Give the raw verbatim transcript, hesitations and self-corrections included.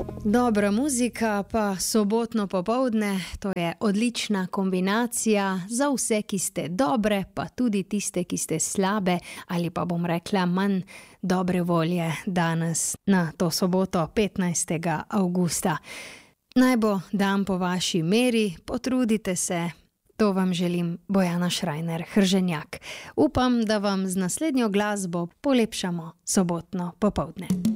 Dobra muzika pa sobotno popoldne, to je odlična kombinacija za vse, ki ste dobre, pa tudi tiste, ki ste slabe ali pa bom rekla manj dobre volje danes na to soboto petnajstega avgusta. Naj bo dan po vaši meri, potrudite se. To vam želim, Bojana Šrajner Hrženjak. Upam, da vam z naslednjo glasbo polepšamo sobotno popoldne.